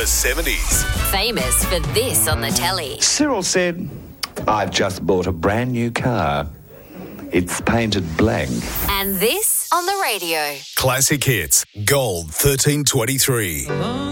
The 70s. Famous for this on the telly. Cyril said, "I've just bought a brand new car. It's painted blank." And this on the radio. Classic Hits. Gold 1323.